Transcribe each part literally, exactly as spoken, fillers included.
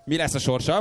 Mi lesz a sorsa?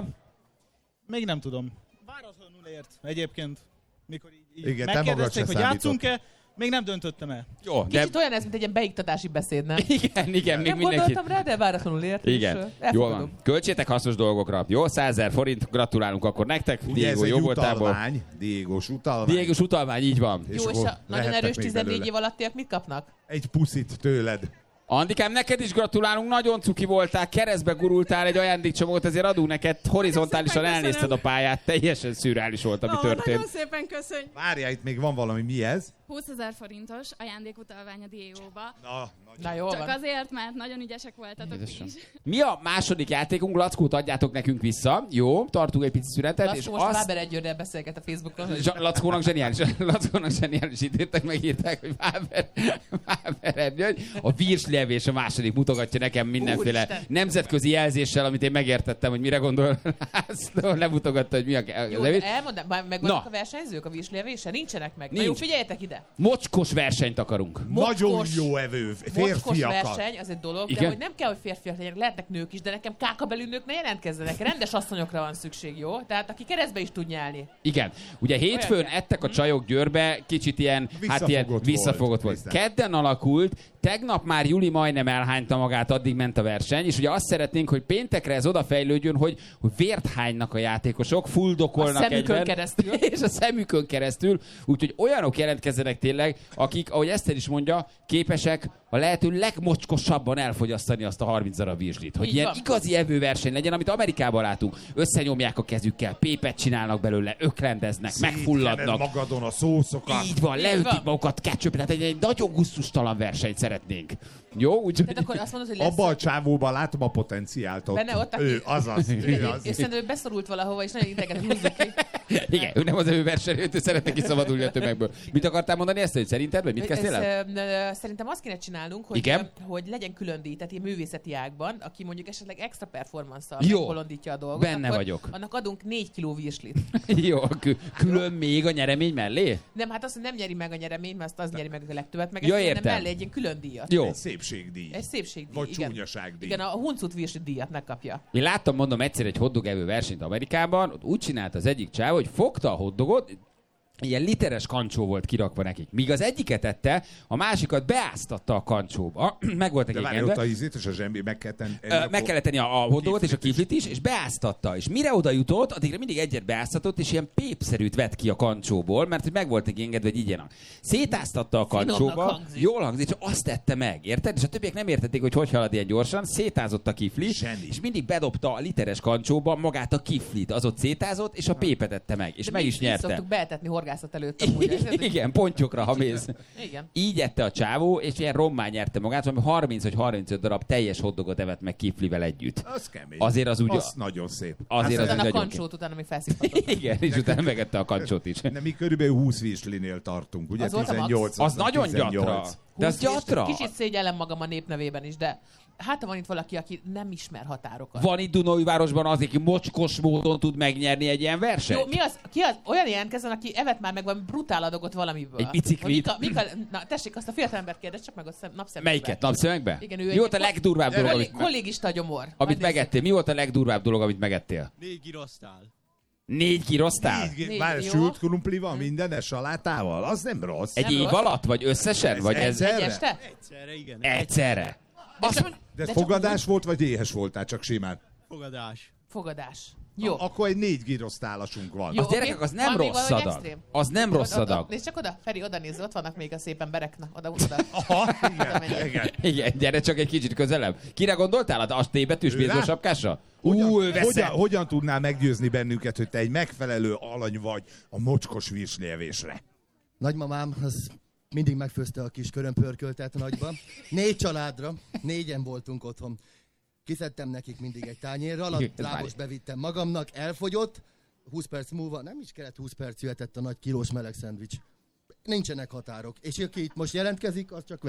Még nem tudom. Váratlanul ért egyébként, mikor így, így Igen, megkérdezték, hogy számított. játszunk-e, még nem döntöttem el. Jó, de... Kicsit olyan ez, mint egy ilyen beiktatási beszéd, nem? Igen, igen, még Nem mindenki... gondoltam rá, de váratlanul ért. Igen, jól van. Költsétek hasznos dolgokra. Jó, százezer forint, gratulálunk akkor nektek. Ugye Diego ez egy jó voltából. utalvány, Diégós utalvány. Diégós utalvány, így van. Jó, és a nagyon lehetnek erős még tizennégy belőle. év alattiak mit kapnak? Egy puszit tőled. Andikám, neked is gratulálunk, nagyon cuki voltál, keresztbe gurultál egy ajándékcsomót, ezért adunk neked, horizontálisan szépen elnézted a köszönöm. pályát, teljesen szürreális volt, ami Ó, történt. Nagyon szépen köszönj. Várjál, itt még van valami, mi ez? húszezer forintos ajándékutalvány a Diegóba. Na, Na jó Csak van. azért, mert nagyon ügyesek voltatok ti is. Mi a második játékunk? Lackót adjátok nekünk vissza. Jó, tartunk egy pici szünetet. Lackó és most azt... Váber Egyőrrel beszélget a Facebookon. hogy- Zsa- Lackónak zseniális, Lackónak zseniális itt írtak, megírták, hogy Váber, Váber Ergyő, a virslevés a második mutogatja nekem mindenféle Úristen. nemzetközi jelzéssel, amit én megértettem, hogy mire gondol László, lemutogatta, hogy mi a Jó, az evés. elmondom, már megvannak Na. a versenyzők a vízlévésen? Nincsenek meg. Na Nincs. jó, figyeljetek ide. Mocskos versenyt akarunk. nagyon Mocskos- jó evő, Mocskos férfiakat. verseny, az egy dolog, Igen? de hogy nem kell, hogy férfiak legyenek, lehetnek nők is, de nekem kákabelű nők ne jelentkezzenek. Rendes asszonyokra van szükség, jó? Tehát aki keresztbe is tud nyálni. Igen. Ugye hétfőn Olyan kell. ettek a csajok Győrbe, kicsit ilyen, hát ilyen Visszafogott visszafogott volt. volt. Kedden alakult, tegnap már Juli majdnem elhányta magát, addig ment a verseny, és ugye azt szeretnénk, hogy péntekre ez odafejlődjön, hogy, hogy vért hánynak a játékosok, fuldokolnak A szemükön egyben, keresztül. és a szemükön keresztül, úgyhogy olyanok jelentkezzenek tényleg, akik, ahogy Eszter is mondja, képesek a lehető legmocskosabban elfogyasztani azt a harminc darab virslit. Hogy Így ilyen van. igazi evőverseny legyen, amit Amerikában látunk. Összenyomják a kezükkel, pépet csinálnak belőle, öklendeznek, megfulladnak. Szétkened magadon a szószokat. Így van, Így leütik van. magukat ketchup, tehát egy, egy nagyon gusztustalan versenyt szeretnénk. Jó, úgyhogy... Tehát akkor azt mondod, hogy lesz... Abba a csávóban látom a potenciált ott. Benne ott, aki- Ő, azaz, ő Igen, az. és szerintem ő beszorult valahova, és nagyon ideget húzzuk ki. Igen, ő nem az evőversenyről, ő szeretne kiszabadulni a tömegből. Mit akartál mondani ezt, hogy szerinted, vagy mit kezdtél el? Ez, ö, ö, Szerintem azt kéne csinálnunk, hogy, Igen? ö, hogy legyen külön díj, tehát ilyen művészeti ágban, aki mondjuk esetleg extra performance-szal Jó. megbolondítja a dolgot. Benne akkor vagyok. Annak adunk négy kiló virslit. Jó, kü- külön még a nyeremény mellé? Nem, hát azt, hogy nem nyeri meg a nyereményt, mert azt az nyeri meg a legtöbbet, meg Ja, ezt értem. mellé egy ilyen külön díjat. Jó. Egy szépségdíj. Egy szépségdíj. Vagy igen. csúnyaságdíj. Igen, a huncut virslit díjat megkapja. Én láttam, mondom, egyszer egy hotdog evő versenyt Amerikában, ott úgy csinált az egyik csáv, hogy fogta a hotdogot, ilyen literes kancsó volt kirakva nekik. Míg az egyiket ette, a másikat beáztatta a kancsóba. Meg volt De nekik várj, ott engedve. a ízét és a zsembi meg kell tenni. Ö, meg kellett tenni a, a hotdogot és a kiflit is, és beáztatta. És mire oda jutott, addigra mindig egyet beáztatott, és ilyen pépszerűt vett ki a kancsóból, mert hogy meg volt neki engedve, hogy igyenak. Szétáztatta a Finomnak kancsóba, hangzik. jól hangzik, és azt tette meg, érted? És a többiek nem értették, hogy hogy halad ilyen gyorsan, szétázott a kifli, Zseni. és mindig bedobta a literes kancsóba magát a kiflit, az ott szétázott, és a pépet ette meg, és De meg mi- is mi nyerte. szoktuk beetetni horgászat előtt. amúgy. Igen, pontyokra, ha mész. Igen. Így ette a csávó, és ilyen rommá nyerte magát, valami harminc vagy harmincöt darab teljes hotdogot evett meg kiflivel együtt. Az kemény. Azért az úgy... Az nagyon szép. Azért az Utána a nagyon kancsót utána még felszívhatott. Igen, és utána megette a kancsót is. De mi körülbelül húsz virslinél tartunk, ugye? Az volt a max? tizennyolc. Az nagyon gyatra. tizennyolc. De az húsz virslit. gyatra. Kicsit szégyellem magam a népnevében is, de hát ha van itt valaki, aki nem ismer határokat. Van itt Dunaújvárosban az, aki mocskos módon tud megnyerni egy ilyen versenyt? Jó, mi az? Ki az? Olyan jelentkezzen, aki evett már meg valami brutál adagot valamiből. Egy biciklit. Hogy Mika, Mika, na tessék, azt a fiatalembert kérdez, csak meg a szem, napszemüvegbe. Melyiket? Napszemekbe? Igen, ő Mi egy- volt a legdurvább dolog, Kollég, amit, kollégista gyomor. amit Majd nézzük. megettél? Mi volt a legdurvább dolog, amit megettél? Négy girosztál. Négy kiroztál? Négy, Négy, Várj, jó. sült krumplival, mindenes salátával? Az nem rossz. Egy Nem év rossz. alatt? Vagy összesen? Ez Vagy ez egyszer? Egy Erre? este? Egyszerre, igen. egyszerre? De, csak, De de ez csak fogadás volt, vagy éhes voltál, csak simán? Fogadás. Fogadás. Jó. A- Akkor egy négy girosztálasunk van. Jó, Az gyerekek, az nem Van még rossz valami adag. extrém? Az nem rossz Oda- oda- adag. Nézd csak oda, Feri, oda nézz, ott vannak még a szép emberek. Na, oda, oda. Aha, Oda igen, megyek. igen. Igen, gyere csak egy kicsit közelebb. Kire gondoltál? A T betűs Ő bézó rá? sapkásra? Hogyan, Ú, ő veszed. hogyan, hogyan tudnál meggyőzni bennünket, hogy te egy megfelelő alany vagy a mocskos virslievésre? Nagymamám az mindig megfőzte a kis körömpörköltet nagyba. Négy családra, négyen voltunk otthon. Kiszedtem nekik mindig egy tányérral, a Ez lábos már- bevittem magamnak, elfogyott. húsz perc múlva, nem is kellett húsz perc, jöhetett a nagy kilós meleg szendvics. Nincsenek határok. És aki itt most jelentkezik, az csak veszít.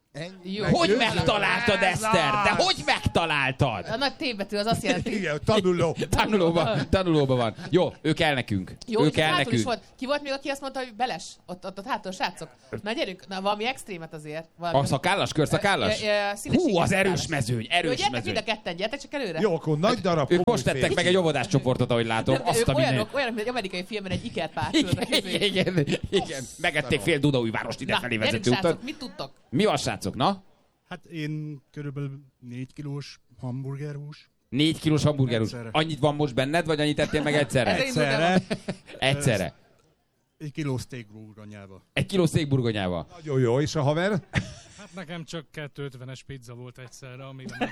Jó. Hogy megtaláltad, Eszter? De hogy megtaláltad? A nagy T-betű az azt jelenti. Igen, tanuló. Tanulóban, tanulóban van. Jó, ő kell nekünk. Jó, ő és kell hátul nekünk. is volt. Ki volt még, aki azt mondta, hogy beles? Ott, ott, ott hátul, srácok. Na gyerünk, na valami extrémet azért. Valami... A szakállas, körszakállas? Ö, ö, színességes Hú, az erős szakállas. mezőny, Jó, erős gyertek mezőny. mind a ketten, gyertek csak előre. Jó, akkor nagy darab. Ők komoly most tettek férfi. meg egy óvodáscsoportot, ahogy látom. Nem, Azt ők a minden. olyanok, olyanok, mint egy amerikai filmben egy ikerpár. Igen, igen, igen. Megették fél Dunaújvárost idefelé Na, gyerünk, vezető úton. srácok, mit tudtok? Mi van, srácok? Na? Hát én körülbelül négy kilós hamburgerhús. Négy kilós hamburgerhús. Egyszerre. Annyit van most benned, vagy annyit ettél meg egyszerre? Ez Egyszerre. Egyszerre. Egy kiló steak burgonyába. Egy kiló székburgonyával. Nagyon jó, és a haver? Hát nekem csak kétszázötvenes pizza volt egyszerre, amíg nem...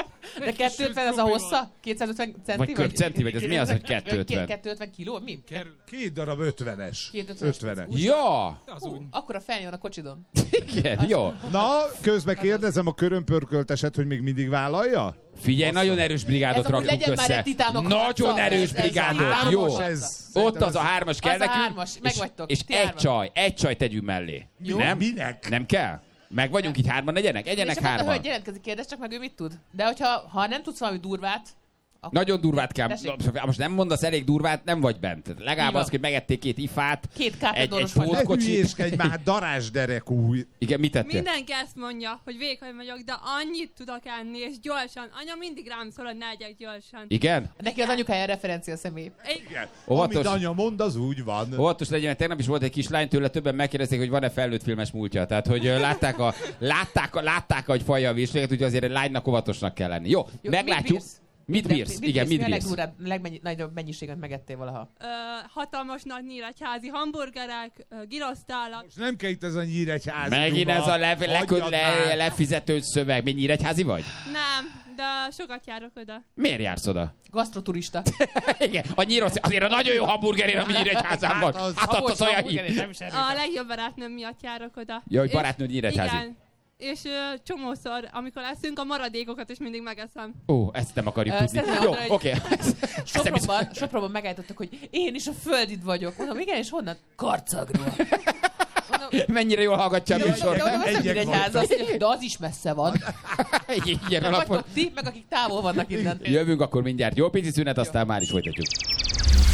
De kétszázötven az a hossza? kétszázötven centi? Vagy köbcenti, vagy ez mi az, hogy kétszázötven? kétszázötven kiló? Mi? Kerül... Két darab ötvenes. Két ötvenes. ötvenes. Ja! Az Hú, úgy. akkor a felnyom a kocsidon. Igen, jó. Na, közben kérdezem a körömpörkölteset, hogy még mindig vállalja? Figyelj, nagyon erős brigádot Ez amúgy raktunk legyen már össze. egy titánok Nagyon harca. erős Ez- ez brigádot, hármas jó. harca. Ez- Ott az a hármas kell Az a nekünk. hármas, és- megvagytok, És ti egy hárman. csaj, egy csaj tegyünk mellé. Jó. Nem? Minek? Nem kell? Meg vagyunk így hárman, egyenek? Egyenek És akkor a hárman. hölgy jelentkezik, kérdez csak meg, ő mit tud. De hogyha ha nem tudsz valami durvát, akkor... Nagyon durvát kell. Tessék. Most nem mondasz elég durvát, nem vagy bent. Legalább Így van. az, hogy megették két ifát, Két egy, káptadoros egy vagy. Ne pótkocsit. hülyéskedj már, darázsderekúj. Igen, mit tettél? Mindenki ezt mondja, hogy vékony vagyok, de annyit tudok enni, és gyorsan. Anya mindig rám szól, hogy ne egyek gyorsan. Igen? Neki az anyukája referencia személy. Egy, Igen. Óvatos. Amit anya mond, az úgy van. Óvatos legyen, mert tegnap is volt egy kislány, tőle többen megkérdezték, hogy van-e felnőtt filmes múltja. Tehát, hogy ö, látták, a, látták, a, látták hogy falja a vésléget, úgyhogy azért egy lánynak óvatosnak kell lenni. Jó, Jó, meglátjuk. mit bírsz? Mit bírsz? Igen, mit Mi a bírsz? legdurább, legnagyobb mennyiséget megettél valaha? ö, hatalmas nagy nyíregyházi hamburgerek, ö, girosztálak. Most nem kell itt ez a nyíregyházi. Megint duma. ez a le, le, Hagyjad le, már. lefizető szöveg. Mi nyíregyházi vagy? Nem, de sokat járok oda. Miért jársz oda? Gasztroturista. Igen, a nyíros, azért a nagyon jó hamburgerért, ami nyíregyházán van. Hát az- Hát ott az olyan Igen, hír. nem is erről. A legjobb barátnőm miatt járok oda. Ja, hogy És- barátnőd nyíregyházi. Igen. És ö, csomószor, amikor leszünk, a maradékokat is mindig megeszem. Ó, ezt nem akarjuk Ö, tudni. szeretném Jó, mondani, hogy- oké. Sopronban, Sopronban megállítottak, hogy én is a földid vagyok. Mondom, igen, és honnan? Karcagról. Mondom, Mennyire jól hallgatja a de műsor. mondom, az nem Egyek Nyíregyháza. Azt mondja, de az is messze van. Ilyen alapon. Vagytok ti, meg akik távol vannak innen. Jövünk akkor mindjárt. Jó pici szünet, aztán már is folytatjuk.